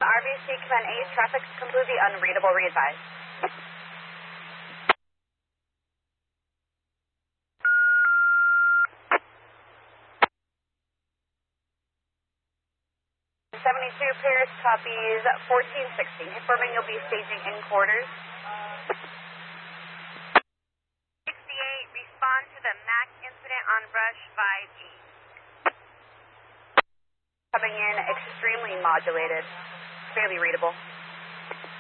RBC Command 8, traffic completely unreadable, re-advise. Paris copies 1416, confirming you'll be staging in quarters. 68, respond to the MAC incident on Rush 5E. Coming in extremely modulated, fairly readable.